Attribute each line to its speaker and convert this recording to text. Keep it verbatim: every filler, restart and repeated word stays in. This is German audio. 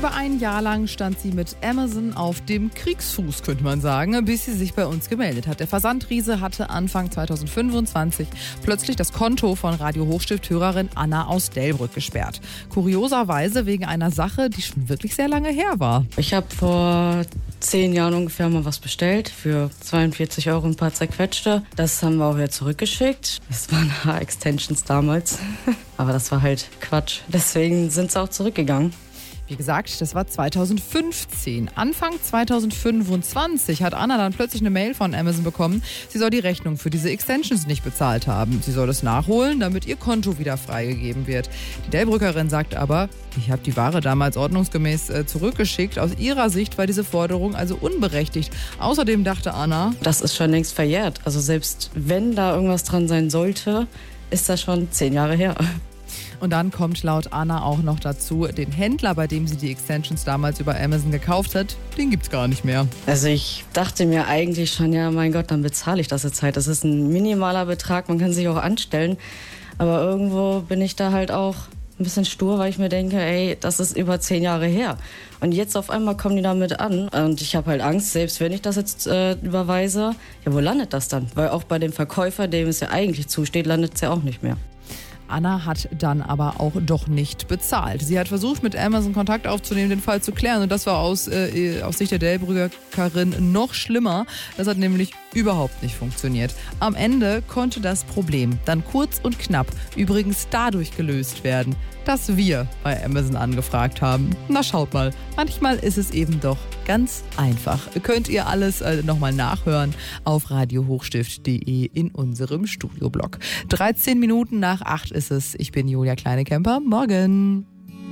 Speaker 1: Über ein Jahr lang stand sie mit Amazon auf dem Kriegsfuß, könnte man sagen, bis sie sich bei uns gemeldet hat. Der Versandriese hatte Anfang zweitausendfünfundzwanzig plötzlich das Konto von Radio Hochstift-Hörerin Anna aus Delbrück gesperrt. Kurioserweise wegen einer Sache, die schon wirklich sehr lange her war.
Speaker 2: Ich habe vor zehn Jahren ungefähr mal was bestellt für zweiundvierzig Euro ein paar zerquetschte. Das haben wir auch wieder zurückgeschickt. Das waren Haar-Extensions damals, aber das war halt Quatsch. Deswegen sind sie auch zurückgegangen.
Speaker 1: Wie gesagt, das war zweitausendfünfzehn. Anfang zweitausendfünfundzwanzig hat Anna dann plötzlich eine Mail von Amazon bekommen, sie soll die Rechnung für diese Extensions nicht bezahlt haben. Sie soll es nachholen, damit ihr Konto wieder freigegeben wird. Die Delbrückerin sagt aber, ich habe die Ware damals ordnungsgemäß äh, zurückgeschickt. Aus ihrer Sicht war diese Forderung also unberechtigt. Außerdem dachte Anna,
Speaker 2: das ist schon längst verjährt. Also selbst wenn da irgendwas dran sein sollte, ist das schon zehn Jahre her.
Speaker 1: Und dann kommt laut Anna auch noch dazu, den Händler, bei dem sie die Extensions damals über Amazon gekauft hat, den gibt's gar nicht mehr.
Speaker 2: Also ich dachte mir eigentlich schon, ja mein Gott, dann bezahle ich das jetzt halt. Das ist ein minimaler Betrag, man kann sich auch anstellen. Aber irgendwo bin ich da halt auch ein bisschen stur, weil ich mir denke, ey, das ist über zehn Jahre her. Und jetzt auf einmal kommen die damit an. Und ich habe halt Angst, selbst wenn ich das jetzt äh, überweise, ja, wo landet das dann? Weil auch bei dem Verkäufer, dem es ja eigentlich zusteht, landet es ja auch nicht mehr.
Speaker 1: Anna hat dann aber auch doch nicht bezahlt. Sie hat versucht, mit Amazon Kontakt aufzunehmen, den Fall zu klären. Und das war aus, äh, aus Sicht der Delbrückerin noch schlimmer. Das hat nämlich überhaupt nicht funktioniert. Am Ende konnte das Problem dann kurz und knapp übrigens dadurch gelöst werden, dass wir bei Amazon angefragt haben. Na schaut mal, manchmal ist es eben doch ganz einfach. Könnt ihr alles äh, nochmal nachhören auf radio hochstift punkt de in unserem Studioblog. dreizehn Minuten nach acht ist es. Ich bin Julia Kleinekemper. Morgen.